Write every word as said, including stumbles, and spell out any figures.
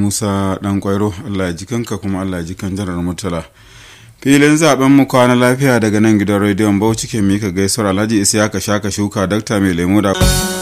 Musa dan Kwairo, Allah ya ji kanka kuma Allah ya ji kan janar Murtala. Filin zaben mu kwana lafiya daga nan gidan rediyon Bauchi ke mika gaisuwar Alhaji Isiyaka Shaka Shuka Dakta Mai Lemo da